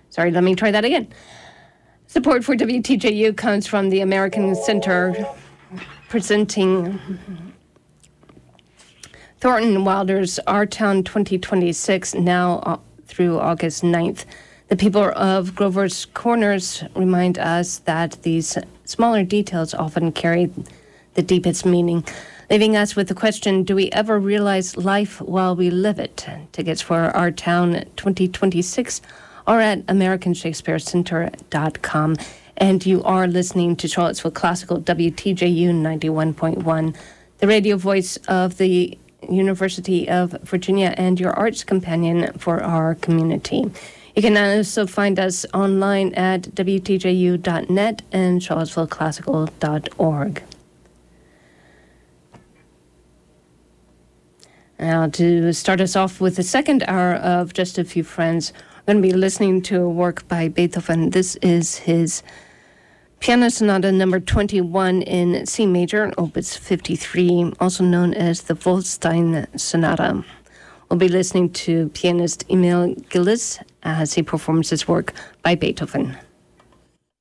Sorry, let me try that again. Support for WTJU comes from the American Center presenting Thornton Wilder's Our Town 2026 now through August 9th. The people of Grover's Corners remind us that these smaller details often carry the deepest meaning, leaving us with the question, do we ever realize life while we live it? Tickets for Our Town 2026 are at AmericanShakespeareCenter.com. And you are listening to Charlottesville Classical WTJU 91.1, the radio voice of the University of Virginia and your arts companion for our community. You can also find us online at WTJU.net and CharlottesvilleClassical.org. Now, to start us off with the second hour of Just a Few Friends, we're going to be listening to a work by Beethoven. This is his Piano Sonata number 21 in C major, opus 53, also known as the Wolfstein Sonata. We'll be listening to pianist Emil Gillis as he performs his work by Beethoven.